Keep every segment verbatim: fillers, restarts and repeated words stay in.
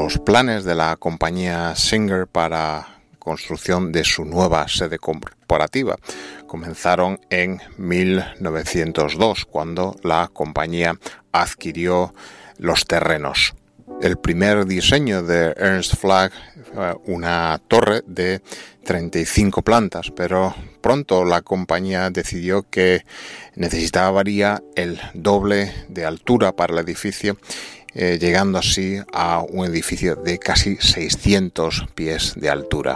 Los planes de la compañía Singer para construcción de su nueva sede corporativa comenzaron en mil novecientos dos, cuando la compañía adquirió los terrenos. El primer diseño de Ernst Flagg fue una torre de treinta y cinco plantas, pero pronto la compañía decidió que necesitaría el doble de altura para el edificio, eh, llegando así a un edificio de casi seiscientos pies de altura.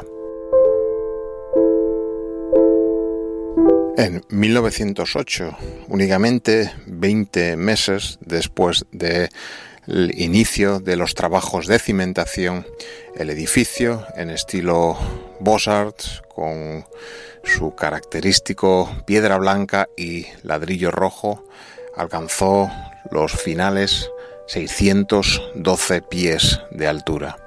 En mil novecientos ocho, únicamente veinte meses después del inicio de los trabajos de cimentación, el edificio en estilo Beaux-Arts, con su característico piedra blanca y ladrillo rojo, alcanzó los finales seiscientos doce pies de altura.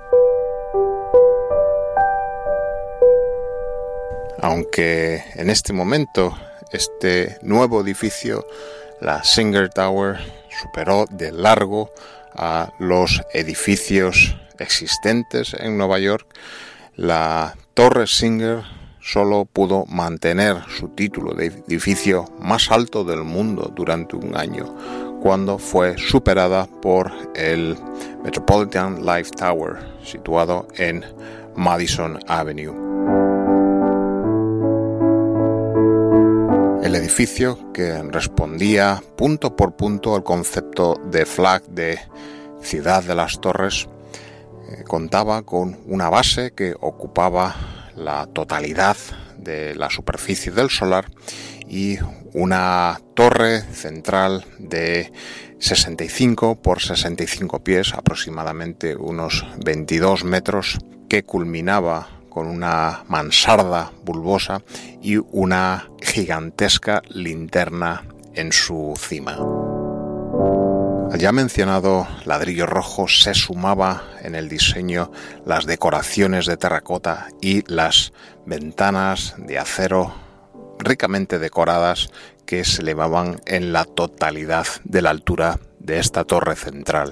Aunque en este momento este nuevo edificio, la Singer Tower, superó de largo a los edificios existentes en Nueva York, la Torre Singer solo pudo mantener su título de edificio más alto del mundo durante un año, cuando fue superada por el Metropolitan Life Tower, situado en Madison Avenue. El edificio, que respondía punto por punto al concepto de Flagg de Ciudad de las Torres, eh, contaba con una base que ocupaba la totalidad de la superficie del solar y una torre central de sesenta y cinco por sesenta y cinco pies, aproximadamente unos veintidós metros, que culminaba con una mansarda bulbosa y una gigantesca linterna en su cima. Al ya mencionado ladrillo rojo se sumaba en el diseño las decoraciones de terracota y las ventanas de acero ricamente decoradas que se elevaban en la totalidad de la altura de esta torre central.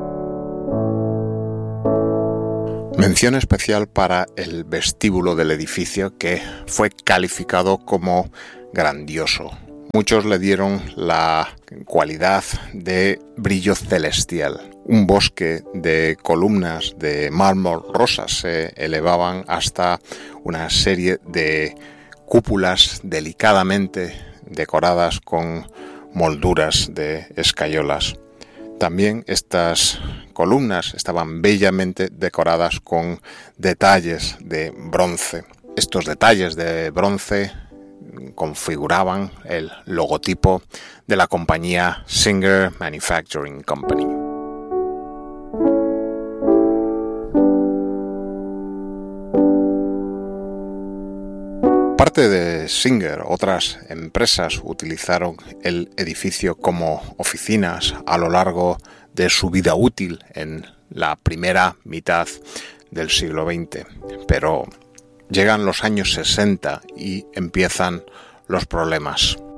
Mención especial para el vestíbulo del edificio, que fue calificado como grandioso. Muchos le dieron la cualidad de brillo celestial. Un bosque de columnas de mármol rosa se elevaban hasta una serie de cúpulas delicadamente decoradas con molduras de escayolas. También estas columnas estaban bellamente decoradas con detalles de bronce. Estos detalles de bronce configuraban el logotipo de la compañía Singer Manufacturing Company. Aparte de Singer, otras empresas utilizaron el edificio como oficinas a lo largo de su vida útil en la primera mitad del siglo veinte, pero llegan los años sesenta y empiezan los problemas.